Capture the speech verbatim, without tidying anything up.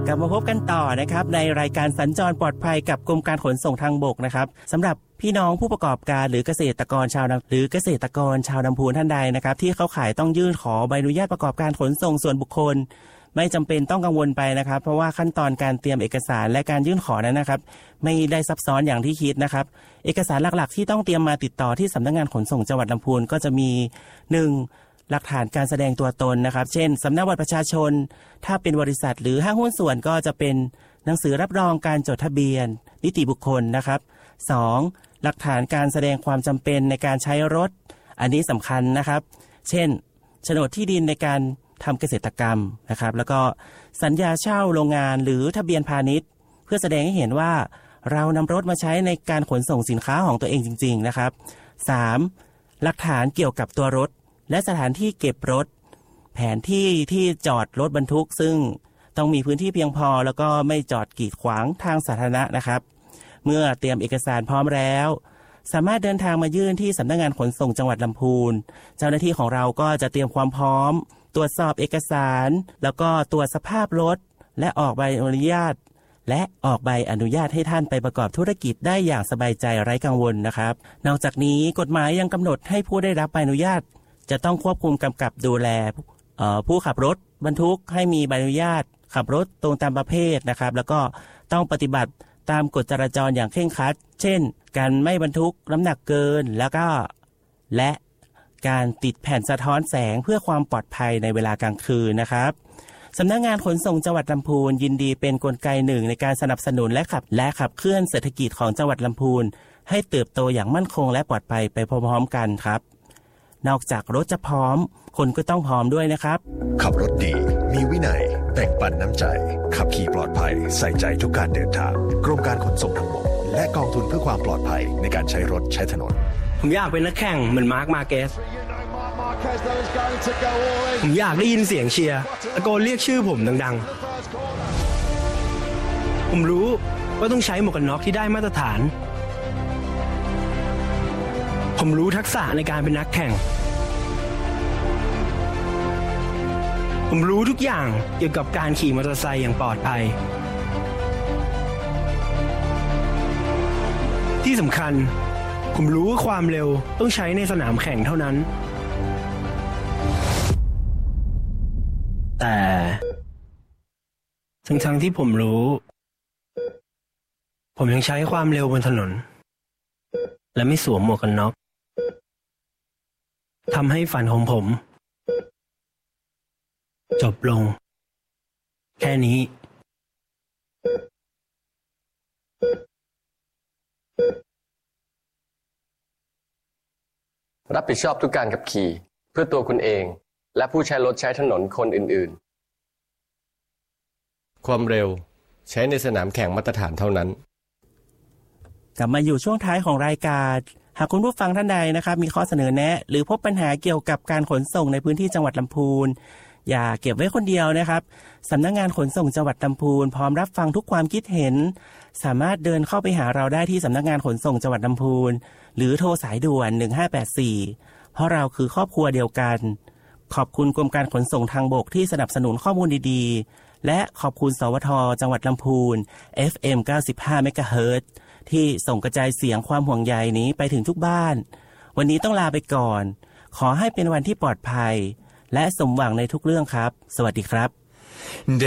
กลับมาพบกันต่อนะครับในรายการสัญจรปลอดภัยกับกรมการขนส่งทางบกนะครับสำหรับพี่น้องผู้ประกอบการหรือเกษตรกรชาวหรือเกษตรกรชาวลำพูนท่านใดนะครับที่เขาขายต้องยื่นขอใบอนุญาตประกอบการขนส่งส่วนบุคคลไม่จำเป็นต้องกังวลไปนะครับเพราะว่าขั้นตอนการเตรียมเอกสารและการยื่นขอนั้นนะครับไม่ได้ซับซ้อนอย่างที่คิดนะครับเอกสารหลักๆที่ต้องเตรียมมาติดต่อที่สำนักงานขนส่งจังหวัดลำพูนก็จะมี หนึ่งหลักฐานการแสดงตัวตนนะครับเช่นสำเนาบัตรประชาชนถ้าเป็นบริษัทหรือห้างหุ้นส่วนก็จะเป็นหนังสือรับรองการจดทะเบียนนิติบุคคลนะครับสองหลักฐานการแสดงความจำเป็นในการใช้รถอันนี้สำคัญนะครับเช่นโฉนดที่ดินในการทำเกษตรกรรมนะครับแล้วก็สัญญาเช่าโรงงานหรือทะเบียนพาณิชย์เพื่อแสดงให้เห็นว่าเรานำรถมาใช้ในการขนส่งสินค้าของตัวเองจริงๆนะครับสามหลักฐานเกี่ยวกับตัวรถและสถานที่เก็บรถแผนที่ที่จอดรถบรรทุกซึ่งต้องมีพื้นที่เพียงพอแล้วก็ไม่จอดกีดขวางทางสาธารณะนะครับเมื่อเตรียมเอกสารพร้อมแล้วสามารถเดินทางมายื่นที่สำนักงานขนส่งจังหวัดลำพูนเจ้าหน้าที่ของเราก็จะเตรียมความพร้อมตรวจสอบเอกสารแล้วก็ตรวจสภาพรถและออกใบอนุญาตและออกใบอนุญาตให้ท่านไปประกอบธุรกิจได้อย่างสบายใจไร้กังวลนะครับนอกจากนี้กฎหมายยังกำหนดให้ผู้ได้รับใบอนุญาตจะต้องควบคุมกำกับดูแลผู้ขับรถบรรทุกให้มีใบอนุญาตขับรถตรงตามประเภทนะครับแล้วก็ต้องปฏิบัติตามกฎจราจรอย่างเคร่งครัดเช่นการไม่บรรทุกน้ำหนักเกินแล้วก็และการติดแผ่นสะท้อนแสงเพื่อความปลอดภัยในเวลากลางคืนนะครับสำนักงานขนส่งจังหวัดลำพูนยินดีเป็นกลไกหนึ่งในการสนับสนุนและขับและขับเคลื่อนเศรษฐกิจของจังหวัดลำพูนให้เติบโตอย่างมั่นคงและปลอดภัยไปพร้อมๆกันครับนอกจากรถจะพร้อมคนก็ต้องพร้อมด้วยนะครับขับรถดีมีวินัยแบ่งปันน้ำใจขับขี่ปลอดภัยใส่ใจทุกการเดินทางกรมการขนส่งทางบกและกองทุนเพื่อความปลอดภัยในการใช้รถใช้ถนนผมอยากเป็นนักแข่งเหมือนมาร์คมาเกสผมอยากได้ยินเสียงเชียร์ตะโกนเรียกชื่อผมดังๆผมรู้ว่าต้องใช้หมวกกันน็อกที่ได้มาตรฐานผมรู้ทักษะในการเป็นนักแข่งผมรู้ทุกอย่างเกี่ยวกับการขี่มอเตอร์ไซค์อย่างปลอดภัยที่สำคัญผมรู้ว่าความเร็วต้องใช้ในสนามแข่งเท่านั้นแต่ทั้งๆที่ผมรู้ผมยังใช้ความเร็วบนถนนและไม่สวมหมวกกันน็อกทำให้ฝันของผมจบลงแค่นี้รับผิดชอบทุกการขับขี่เพื่อตัวคุณเองและผู้ใช้รถใช้ถนนคนอื่นๆความเร็วใช้ในสนามแข่งมาตรฐานเท่านั้นกลับมาอยู่ช่วงท้ายของรายการหากคุณผู้ฟังท่านใดนะครับมีข้อเสนอแนะหรือพบปัญหาเกี่ยวกับการขนส่งในพื้นที่จังหวัดลำพูนอย่าเก็บไว้คนเดียวนะครับสำนักงานขนส่งจังหวัดลำพูนพร้อมรับฟังทุกความคิดเห็นสามารถเดินเข้าไปหาเราได้ที่สำนักงานขนส่งจังหวัดลำพูนหรือโทรสายด่วนหนึ่งห้าแปดสี่เพราะเราคือครอบครัวเดียวกันขอบคุณกรมการขนส่งทางบกที่สนับสนุนข้อมูลดีๆและขอบคุณสวทจังหวัดลำพูน เอฟ เอ็ม เก้าสิบห้า เมกะเฮิรตซ์ที่ส่งกระจายเสียงความห่วงใยนี้ไปถึงทุกบ้านวันนี้ต้องลาไปก่อนขอให้เป็นวันที่ปลอดภัยและสมหวังในทุกเรื่องครับสวัสดีครับ